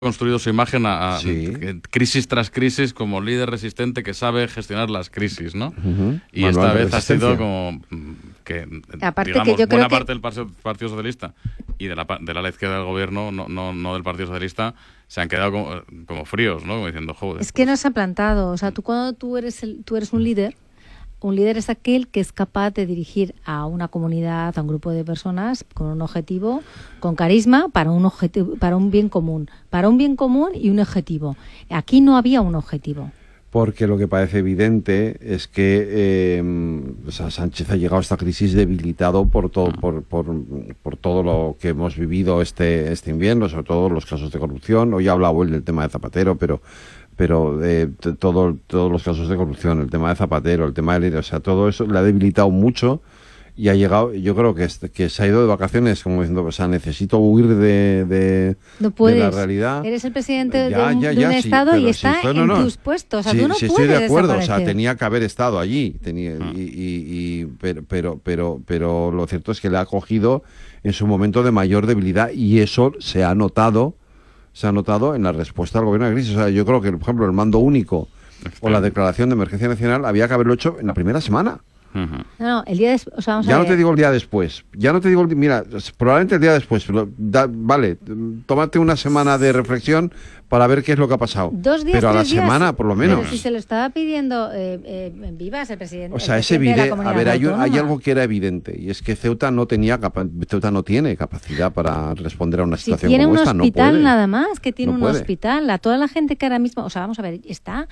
construido su imagen Sí. crisis tras crisis como líder resistente que sabe gestionar las crisis, ¿no? Y Manual esta de vez ha sido resistencia. como que, Aparte digamos, que yo creo buena que- parte del Partido Socialista y de la izquierda del gobierno, no del Partido Socialista, se han quedado como fríos, ¿no? Como diciendo, joder. Es que no se ha plantado. O sea, tú cuando tú eres un líder es aquel que es capaz de dirigir a una comunidad, a un grupo de personas con un objetivo, con carisma, para un objetivo, para un bien común y un objetivo. Aquí no había un objetivo. Porque lo que parece evidente es que Sánchez ha llegado a esta crisis debilitado por todo lo que hemos vivido este invierno, sobre todo los casos de corrupción. Hoy ha hablado él del tema de Zapatero, pero todos los casos de corrupción, el tema de Zapatero, el tema del... O sea, todo eso le ha debilitado mucho y ha llegado, yo creo que se ha ido de vacaciones como diciendo, o sea, necesito huir de No puedes. la realidad. Eres el presidente de Ya, un sí, estado y pero está sí, en tus puestos. O sea, sí, tú no sí, puedes estoy de acuerdo. O sea, desaparecer. tenía que haber estado allí. Pero lo cierto es que le ha cogido en su momento de mayor debilidad y eso se ha notado en la respuesta al gobierno de crisis. O sea, yo creo que, por ejemplo, el mando único o la declaración de emergencia nacional había que haberlo hecho en la primera semana. No, el día después. O sea, vamos Ya a no ver. te digo el día después. Ya no te digo, mira, probablemente el día después. Pero vale, tómate una semana de reflexión para ver qué es lo que ha pasado. 2 días, pero a la 3 días, semana, por lo menos. Pero si se lo estaba pidiendo Vivas, el presidente. O sea, el es presidente de la evidente. A comunidad ver, hay autónoma. algo que era evidente y es que Ceuta no tiene capacidad para responder a una Si situación tiene como un esta. hospital no puede. nada más, que tiene No un puede. hospital. A toda la gente que ahora mismo, o sea, vamos a ver, está...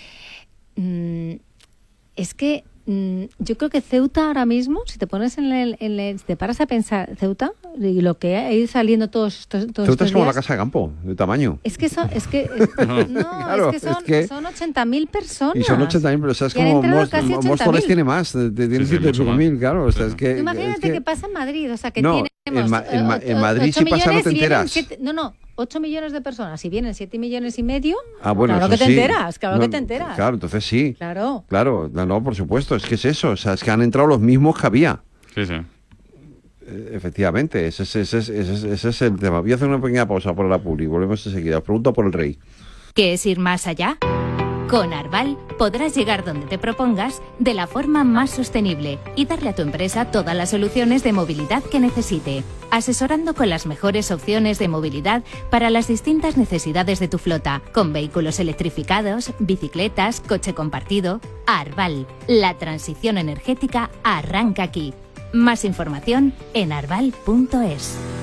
es que yo creo que Ceuta ahora mismo, si te pones si te paras a pensar Ceuta y lo que ha ido saliendo todos Ceuta estos es como la días, casa de campo, de tamaño. es que son, Claro, es que son, es que- son 80.000 personas. Y son 80.000, pero sabes Y han como entrado casi 80.000. Móstoles tiene más, tiene Sí, mucho 100.000, claro. O sea, es que, Imagínate es que pasa en Madrid, o sea, que No, tenemos en Madrid si pasa no te enteras. 8 millones de personas, si vienen 7 millones y medio, bueno, claro eso que te sí. enteras, claro No, que te enteras. Claro, entonces sí. Claro. Claro, no, por supuesto, es que es eso, o sea, es que han entrado los mismos que había. Sí, sí. Efectivamente, ese es el tema. Voy a hacer una pequeña pausa por la publi, volvemos enseguida. Os pregunto por el rey. ¿Qué es ir más allá? Con Arval podrás llegar donde te propongas de la forma más sostenible y darle a tu empresa todas las soluciones de movilidad que necesite, asesorando con las mejores opciones de movilidad para las distintas necesidades de tu flota, con vehículos electrificados, bicicletas, coche compartido. Arval, la transición energética arranca aquí. Más información en arval.es.